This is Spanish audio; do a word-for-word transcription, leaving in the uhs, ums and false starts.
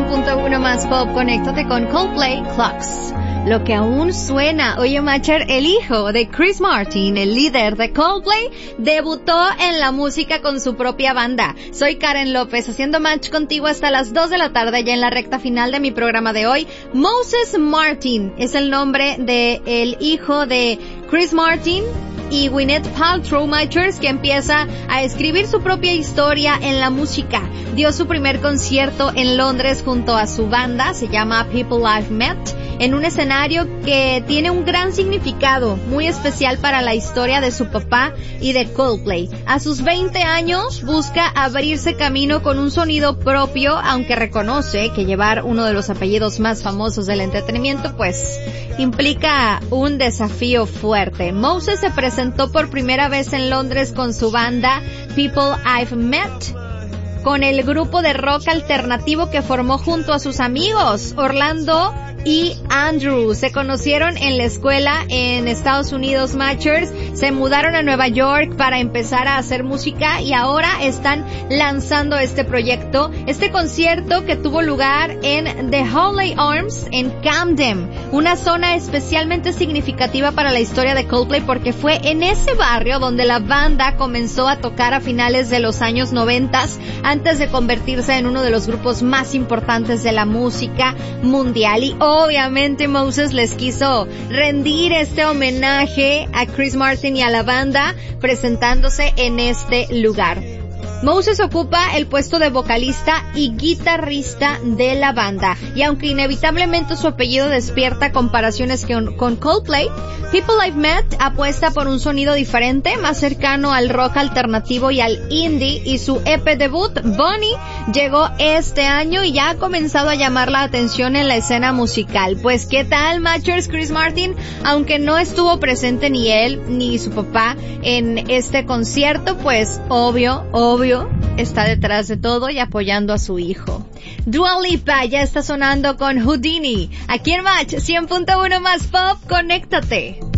punto uno más pop, conéctate con Coldplay, Clocks. Lo que aún suena. Oye, Macher, el hijo de Chris Martin, el líder de Coldplay, debutó en la música con su propia banda. Soy Karen López, haciendo match contigo hasta las dos de la tarde, ya en la recta final de mi programa de hoy. Moses Martin es el nombre de el hijo de Chris Martin y Gwyneth Paltrow, Matchers, que empieza a escribir su propia historia en la música. Dio su primer concierto en Londres junto a su banda, se llama People I've Met, en un escenario que tiene un gran significado, muy especial para la historia de su papá y de Coldplay. A sus veinte años busca abrirse camino con un sonido propio, aunque reconoce que llevar uno de los apellidos más famosos del entretenimiento, pues, implica un desafío fuerte. Moses se presentó por primera vez en Londres con su banda People I've Met, con el grupo de rock alternativo que formó junto a sus amigos Orlando y Andrew. Se conocieron en la escuela en Estados Unidos, Matchers, se mudaron a Nueva York para empezar a hacer música y ahora están lanzando este proyecto, este concierto que tuvo lugar en The Hawley Arms en Camden, una zona especialmente significativa para la historia de Coldplay porque fue en ese barrio donde la banda comenzó a tocar a finales de los años noventas, antes de convertirse en uno de los grupos más importantes de la música mundial. Y obviamente Moses les quiso rendir este homenaje a Chris Martin y a la banda presentándose en este lugar. Moses ocupa el puesto de vocalista y guitarrista de la banda, y aunque inevitablemente su apellido despierta comparaciones con, con Coldplay, People I've Met apuesta por un sonido diferente, más cercano al rock alternativo y al indie, y su E P debut, Bunny, llegó este año y ya ha comenzado a llamar la atención en la escena musical. Pues, ¿qué tal, Matchers? Chris Martin, aunque no estuvo presente ni él ni su papá en este concierto, pues, obvio, obvio, está detrás de todo y apoyando a su hijo. Dua Lipa ya está sonando con Houdini. Aquí en Match cien punto uno más pop, conéctate.